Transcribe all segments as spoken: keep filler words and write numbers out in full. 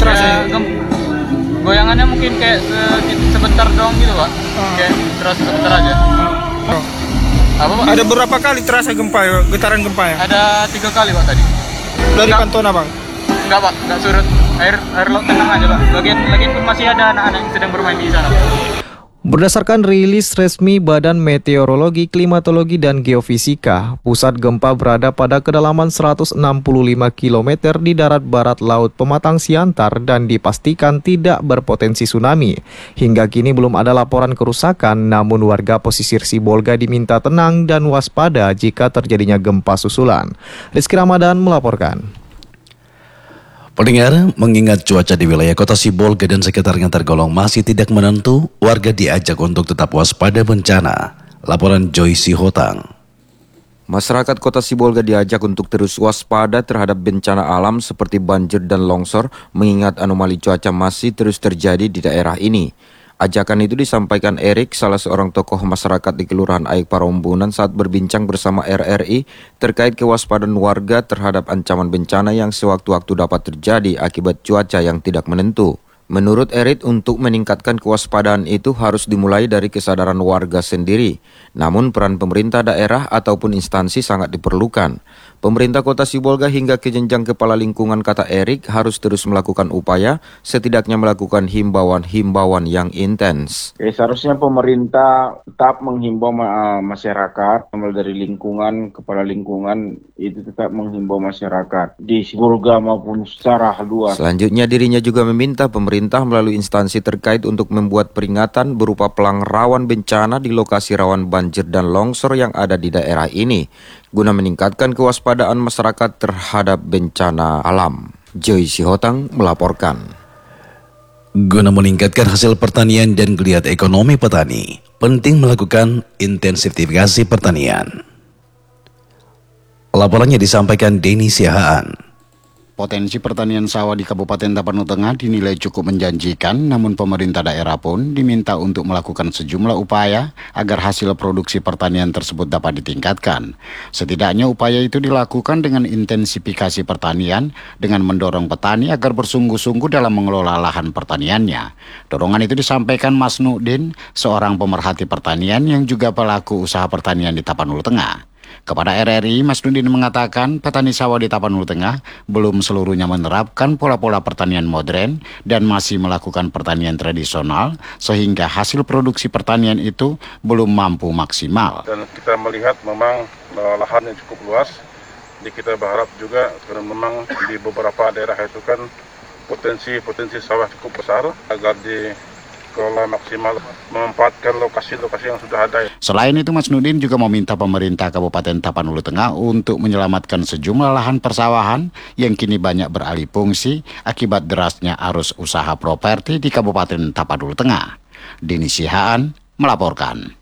terasa ya, ya? gem- goyangannya mungkin kayak se- sebentar doang gitu Pak. Oh. Kayak terasa sebentar aja. Oh. Apa Pak? Ada berapa kali terasa gempa ya, getaran gempa ya? Ada tiga kali Pak tadi. Dari Enggak. pantauan abang? Enggak Pak, enggak surut. Air air laut tenang aja Pak. Bagian bagian pun masih ada anak-anak yang sedang bermain di sana. Berdasarkan rilis resmi Badan Meteorologi, Klimatologi, dan Geofisika, pusat gempa berada pada kedalaman seratus enam puluh lima kilometer di darat barat Laut Pematang Siantar dan dipastikan tidak berpotensi tsunami. Hingga kini belum ada laporan kerusakan, namun warga pesisir Sibolga diminta tenang dan waspada jika terjadinya gempa susulan. Rizky Ramadan melaporkan. Pendengar, mengingat cuaca di wilayah kota Sibolga dan sekitarnya tergolong masih tidak menentu, warga diajak untuk tetap waspada bencana. Laporan Joyce Hotang. Masyarakat kota Sibolga diajak untuk terus waspada terhadap bencana alam seperti banjir dan longsor, mengingat anomali cuaca masih terus terjadi di daerah ini. Ajakan itu disampaikan Erik, salah seorang tokoh masyarakat di Kelurahan Aik Parombunan saat berbincang bersama R R I terkait kewaspadaan warga terhadap ancaman bencana yang sewaktu-waktu dapat terjadi akibat cuaca yang tidak menentu. Menurut Erik, untuk meningkatkan kewaspadaan itu harus dimulai dari kesadaran warga sendiri. Namun peran pemerintah daerah ataupun instansi sangat diperlukan. Pemerintah kota Sibolga hingga ke jenjang kepala lingkungan, kata Erik, harus terus melakukan upaya, setidaknya melakukan himbauan-himbauan yang intens. Ya, seharusnya pemerintah tetap menghimbau uh, masyarakat, mulai dari lingkungan, kepala lingkungan itu tetap menghimbau masyarakat di Sibolga maupun secara luas. Selanjutnya dirinya juga meminta pemerintah melalui instansi terkait untuk membuat peringatan berupa pelang rawan bencana di lokasi rawan banjir dan longsor yang ada di daerah ini, guna meningkatkan kewaspadaan masyarakat terhadap bencana alam. Joyce Hotang melaporkan. Guna meningkatkan hasil pertanian dan geliat ekonomi petani, penting melakukan intensifikasi pertanian. Laporannya disampaikan Denny Siahaan. Potensi pertanian sawah di Kabupaten Tapanuli Tengah dinilai cukup menjanjikan, namun pemerintah daerah pun diminta untuk melakukan sejumlah upaya agar hasil produksi pertanian tersebut dapat ditingkatkan. Setidaknya upaya itu dilakukan dengan intensifikasi pertanian dengan mendorong petani agar bersungguh-sungguh dalam mengelola lahan pertaniannya. Dorongan itu disampaikan Mas Nudin, seorang pemerhati pertanian yang juga pelaku usaha pertanian di Tapanuli Tengah. Kepada R R I, Mas Nudin mengatakan petani sawah di Tapanuli Tengah belum seluruhnya menerapkan pola-pola pertanian modern dan masih melakukan pertanian tradisional, sehingga hasil produksi pertanian itu belum mampu maksimal. Dan kita melihat memang lahan yang cukup luas, jadi kita berharap juga karena memang di beberapa daerah itu kan potensi-potensi sawah cukup besar agar di kelola maksimal memanfaatkan lokasi-lokasi yang sudah ada. Selain itu, Mas Nudin juga meminta pemerintah Kabupaten Tapanuli Tengah untuk menyelamatkan sejumlah lahan persawahan yang kini banyak beralih fungsi akibat derasnya arus usaha properti di Kabupaten Tapanuli Tengah. Denny Siahaan melaporkan.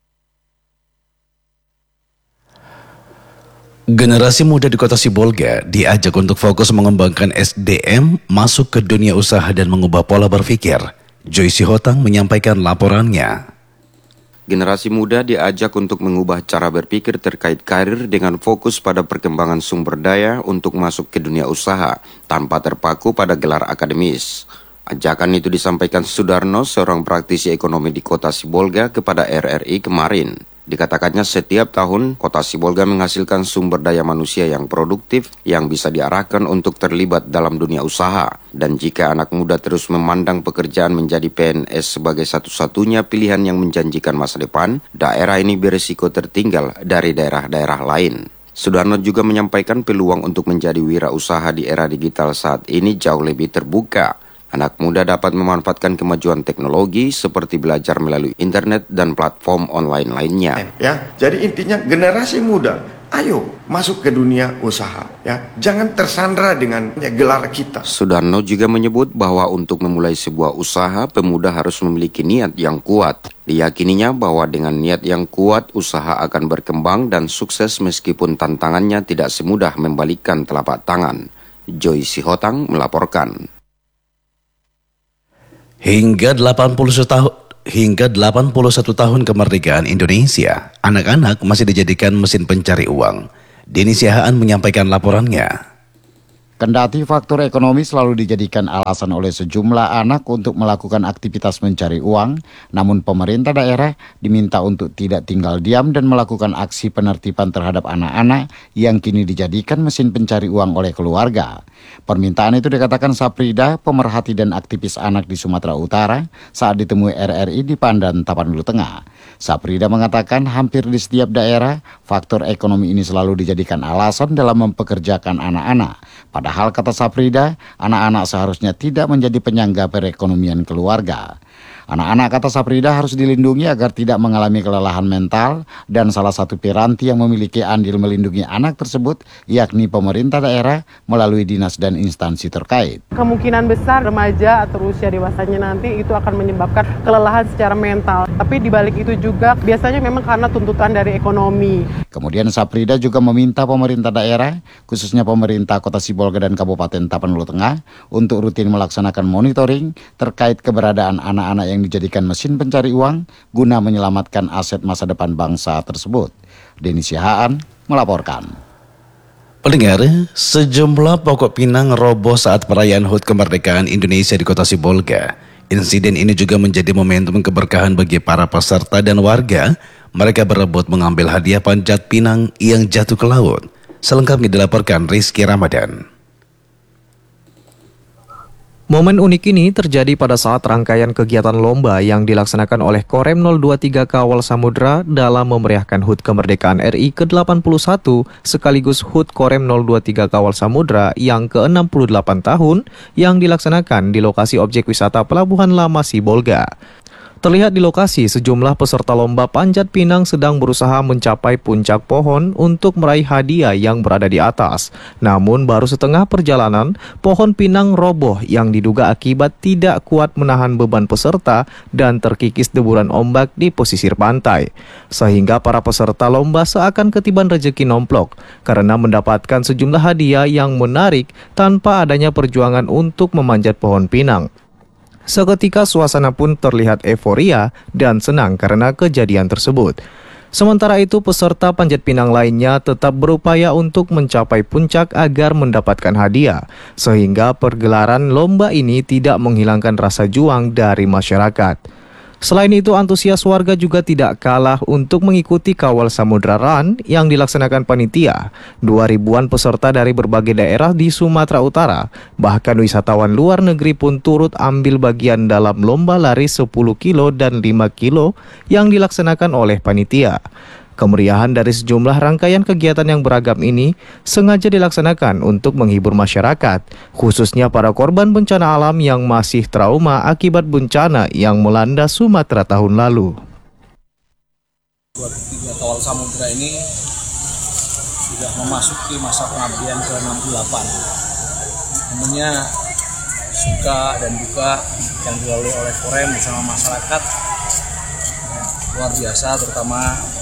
Generasi muda di kota Sibolga diajak untuk fokus mengembangkan S D M, masuk ke dunia usaha dan mengubah pola berpikir. Joyce Hotang menyampaikan laporannya. Generasi muda diajak untuk mengubah cara berpikir terkait karir dengan fokus pada perkembangan sumber daya untuk masuk ke dunia usaha tanpa terpaku pada gelar akademis. Ajakan itu disampaikan Sudarno, seorang praktisi ekonomi di kota Sibolga, kepada R R I kemarin. Dikatakannya setiap tahun kota Sibolga menghasilkan sumber daya manusia yang produktif yang bisa diarahkan untuk terlibat dalam dunia usaha. Dan jika anak muda terus memandang pekerjaan menjadi P N S sebagai satu-satunya pilihan yang menjanjikan masa depan, daerah ini berisiko tertinggal dari daerah-daerah lain. Sudarno juga menyampaikan peluang untuk menjadi wirausaha di era digital saat ini jauh lebih terbuka. Anak muda dapat memanfaatkan kemajuan teknologi seperti belajar melalui internet dan platform online lainnya. Ya, jadi intinya generasi muda, ayo masuk ke dunia usaha. Ya, jangan tersandra dengan ya, gelar kita. Sudarno juga menyebut bahwa untuk memulai sebuah usaha, pemuda harus memiliki niat yang kuat. Diyakininya bahwa dengan niat yang kuat, usaha akan berkembang dan sukses meskipun tantangannya tidak semudah membalikkan telapak tangan. Joyce Hotang melaporkan. Hingga delapan puluh satu tahun, hingga delapan puluh satu tahun kemerdekaan Indonesia, anak-anak masih dijadikan mesin pencari uang. Denny Siahaan menyampaikan laporannya. Kendati faktor ekonomi selalu dijadikan alasan oleh sejumlah anak untuk melakukan aktivitas mencari uang, namun pemerintah daerah diminta untuk tidak tinggal diam dan melakukan aksi penertiban terhadap anak-anak yang kini dijadikan mesin pencari uang oleh keluarga. Permintaan itu dikatakan Saprida, pemerhati dan aktivis anak di Sumatera Utara, saat ditemui R R I di Pandan, Tapanuli Tengah. Saprida mengatakan hampir di setiap daerah, faktor ekonomi ini selalu dijadikan alasan dalam mempekerjakan anak-anak. Padahal kata Saprida, anak-anak seharusnya tidak menjadi penyangga perekonomian keluarga. Anak-anak kata Saprida harus dilindungi agar tidak mengalami kelelahan mental dan salah satu piranti yang memiliki andil melindungi anak tersebut yakni pemerintah daerah melalui dinas dan instansi terkait. Kemungkinan besar remaja atau usia dewasanya nanti itu akan menyebabkan kelelahan secara mental. Tapi dibalik itu juga biasanya memang karena tuntutan dari ekonomi. Kemudian Saprida juga meminta pemerintah daerah, khususnya pemerintah Kota Sibolga dan Kabupaten Tapanuli Tengah untuk rutin melaksanakan monitoring terkait keberadaan anak-anak yang yang dijadikan mesin pencari uang guna menyelamatkan aset masa depan bangsa tersebut. Denny Sihaan melaporkan. Pendengar, sejumlah pokok pinang roboh saat perayaan H U T Kemerdekaan Indonesia di Kota Sibolga. Insiden ini juga menjadi momentum keberkahan bagi para peserta dan warga. Mereka berebut mengambil hadiah panjat pinang yang jatuh ke laut. Selengkapnya dilaporkan Rizky Ramadan. Momen unik ini terjadi pada saat rangkaian kegiatan lomba yang dilaksanakan oleh Korem nol dua tiga Kawal Samudra dalam memeriahkan H U T Kemerdekaan R I ke delapan puluh satu sekaligus H U T Korem nol dua tiga Kawal Samudra yang ke enam puluh delapan tahun yang dilaksanakan di lokasi objek wisata Pelabuhan Lama Sibolga. Terlihat di lokasi, sejumlah peserta lomba panjat pinang sedang berusaha mencapai puncak pohon untuk meraih hadiah yang berada di atas. Namun baru setengah perjalanan, pohon pinang roboh yang diduga akibat tidak kuat menahan beban peserta dan terkikis deburan ombak di pesisir pantai. Sehingga para peserta lomba seakan ketiban rejeki nomplok karena mendapatkan sejumlah hadiah yang menarik tanpa adanya perjuangan untuk memanjat pohon pinang. Seketika suasana pun terlihat euforia dan senang karena kejadian tersebut. Sementara itu peserta panjat pinang lainnya tetap berupaya untuk mencapai puncak agar mendapatkan hadiah. Sehingga pergelaran lomba ini tidak menghilangkan rasa juang dari masyarakat. Selain itu, antusias warga juga tidak kalah untuk mengikuti Kawal Samudra Run yang dilaksanakan panitia. Dua ribuan peserta dari berbagai daerah di Sumatera Utara, bahkan wisatawan luar negeri pun turut ambil bagian dalam lomba lari sepuluh kilo dan lima kilo yang dilaksanakan oleh panitia. Kemeriahan dari sejumlah rangkaian kegiatan yang beragam ini sengaja dilaksanakan untuk menghibur masyarakat, khususnya para korban bencana alam yang masih trauma akibat bencana yang melanda Sumatera tahun lalu. Kawal Samudra ini sudah memasuki masa pengabdian ke enam puluh delapan. Tentunya suka dan duka yang dilalui oleh Korem bersama masyarakat luar biasa, terutama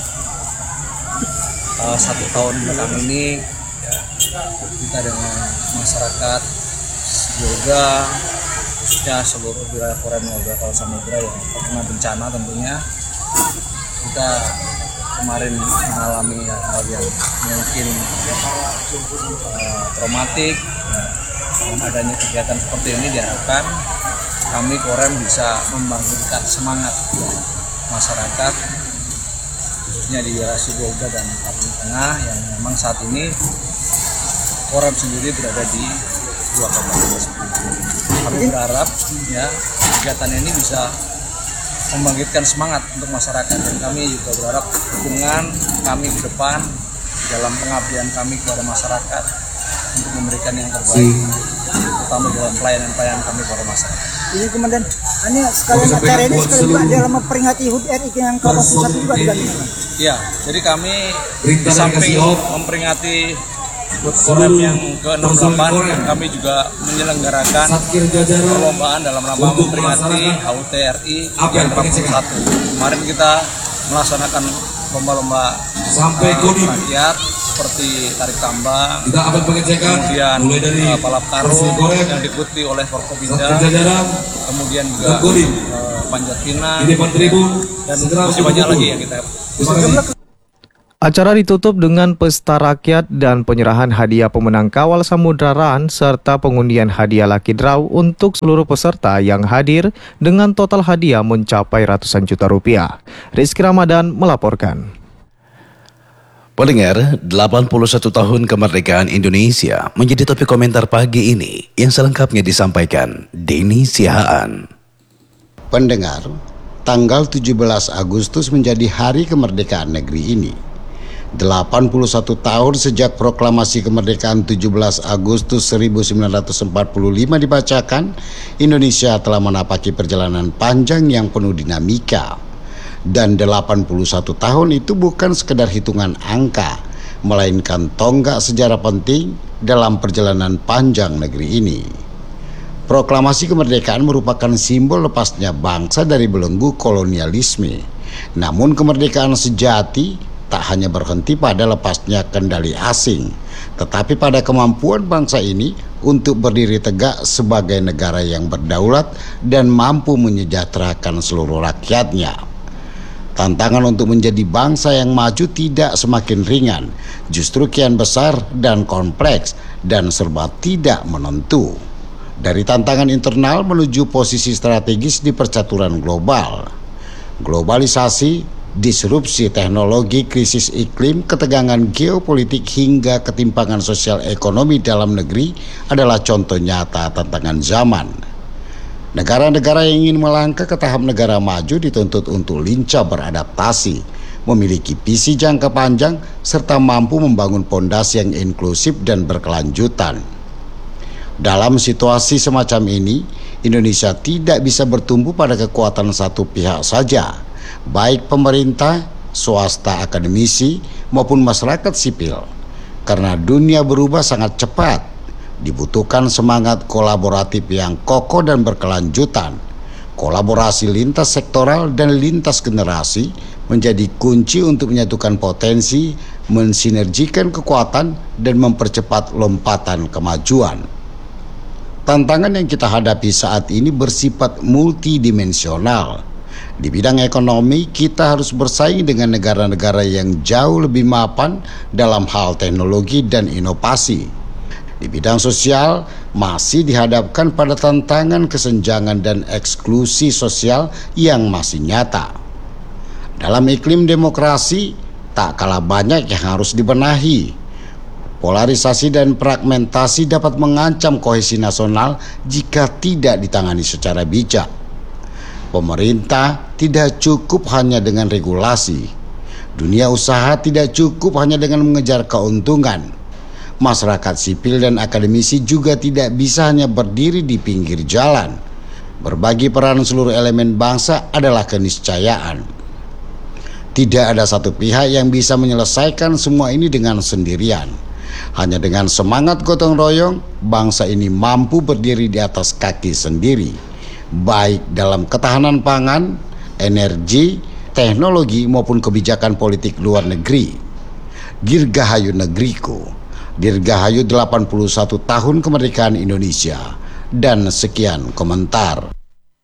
Uh, satu tahun belakang ini ya, kita dengan masyarakat Sibolga, khususnya seluruh wilayah Korem nol dua Kawal Samudra yang terkena bencana, tentunya kita kemarin mengalami hal yang mungkin uh, traumatik. Dengan adanya kegiatan seperti ini diharapkan kami Korem bisa membangkitkan semangat ya, masyarakat, khususnya di wilayah Sibolga dan Tapanuli Tengah yang memang saat ini Korem sendiri berada di dua kabupaten tersebut. Kami berharap ya kegiatan ini bisa membangkitkan semangat untuk masyarakat, dan kami juga berharap dukungan kami ke depan dalam pengabdian kami kepada masyarakat untuk memberikan yang terbaik, terutama dalam pelayanan-pelayanan kami kepada masyarakat. Ini Komandan, ini sekalian acara ini sekalian juga dalam memperingati H U T R I yang ke delapan puluh satu juga digantikan. Iya, jadi kami di samping memperingati Korem yang ke enam puluh delapan, kami juga menyelenggarakan perlombaan dalam rangka memperingati H U T R I yang ke delapan puluh satu. Kemarin kita melaksanakan lomba-lomba sampai rakyat seperti tarik tambang, kemudian uh, balap karung yang diikuti oleh Forkopimda, kemudian juga uh, panjat pinang, dan masih banyak lagi yang kita. Acara ditutup dengan pesta rakyat dan penyerahan hadiah pemenang Kawal Samudra Run serta pengundian hadiah Lucky Draw untuk seluruh peserta yang hadir dengan total hadiah mencapai ratusan juta rupiah. Rizky Ramadan melaporkan. Pendengar, delapan puluh satu tahun kemerdekaan Indonesia menjadi topik komentar pagi ini yang selengkapnya disampaikan Denny Sihaan. Pendengar, tanggal tujuh belas Agustus menjadi hari kemerdekaan negeri ini. delapan puluh satu tahun sejak proklamasi kemerdekaan tujuh belas Agustus seribu sembilan ratus empat puluh lima dibacakan, Indonesia telah menapaki perjalanan panjang yang penuh dinamika. Dan delapan puluh satu tahun itu bukan sekedar hitungan angka, melainkan tonggak sejarah penting dalam perjalanan panjang negeri ini. Proklamasi kemerdekaan merupakan simbol lepasnya bangsa dari belenggu kolonialisme. Namun kemerdekaan sejati tak hanya berhenti pada lepasnya kendali asing, tetapi pada kemampuan bangsa ini untuk berdiri tegak sebagai negara yang berdaulat dan mampu menyejahterakan seluruh rakyatnya. Tantangan untuk menjadi bangsa yang maju tidak semakin ringan, justru kian besar dan kompleks dan serba tidak menentu. Dari tantangan internal menuju posisi strategis di percaturan global. Globalisasi, disrupsi teknologi, krisis iklim, ketegangan geopolitik hingga ketimpangan sosial ekonomi dalam negeri adalah contoh nyata tantangan zaman. Negara-negara yang ingin melangkah ke tahap negara maju dituntut untuk lincah beradaptasi, memiliki visi jangka panjang, serta mampu membangun pondasi yang inklusif dan berkelanjutan. Dalam situasi semacam ini, Indonesia tidak bisa bertumbuh pada kekuatan satu pihak saja, baik pemerintah, swasta, akademisi, maupun masyarakat sipil. Karena dunia berubah sangat cepat, dibutuhkan semangat kolaboratif yang kokoh dan berkelanjutan. Kolaborasi lintas sektoral dan lintas generasi menjadi kunci untuk menyatukan potensi, mensinergikan kekuatan, dan mempercepat lompatan kemajuan. Tantangan yang kita hadapi saat ini bersifat multidimensional. Di bidang ekonomi, kita harus bersaing dengan negara-negara yang jauh lebih mapan dalam hal teknologi dan inovasi. Di bidang sosial, masih dihadapkan pada tantangan kesenjangan dan eksklusi sosial yang masih nyata. Dalam iklim demokrasi, tak kalah banyak yang harus dibenahi. Polarisasi dan fragmentasi dapat mengancam kohesi nasional jika tidak ditangani secara bijak. Pemerintah tidak cukup hanya dengan regulasi. Dunia usaha tidak cukup hanya dengan mengejar keuntungan. Masyarakat sipil dan akademisi juga tidak bisa hanya berdiri di pinggir jalan. Berbagi peran seluruh elemen bangsa adalah keniscayaan. Tidak ada satu pihak yang bisa menyelesaikan semua ini dengan sendirian. Hanya dengan semangat gotong royong, bangsa ini mampu berdiri di atas kaki sendiri, baik dalam ketahanan pangan, energi, teknologi maupun kebijakan politik luar negeri. Dirgahayu negeriku, dirgahayu delapan puluh satu tahun kemerdekaan Indonesia, dan sekian komentar.